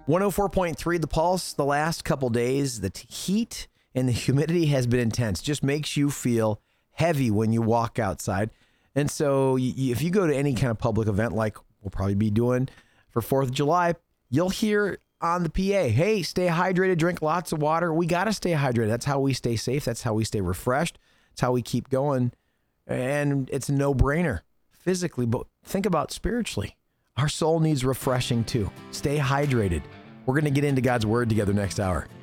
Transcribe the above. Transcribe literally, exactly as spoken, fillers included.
one oh four point three The Pulse. The last couple days, the t- heat and the humidity has been intense. Just makes you feel heavy when you walk outside. And so y- if you go to any kind of public event like we'll probably be doing for fourth of July, you'll hear on the P A, hey, stay hydrated, drink lots of water. We got to stay hydrated. That's how we stay safe. That's how we stay refreshed. It's how we keep going. And it's a no-brainer physically, but think about spiritually. Our soul needs refreshing too. Stay hydrated. We're going to get into God's word together next hour.